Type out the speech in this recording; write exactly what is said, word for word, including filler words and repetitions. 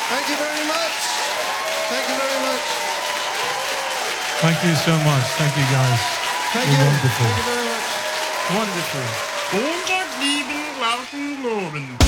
Thank you very much. Thank you very much. Thank you so much. Thank you, guys. Thank You're you. wonderful. Thank you very much. Wonderful. hundert sieben Glauben Globen.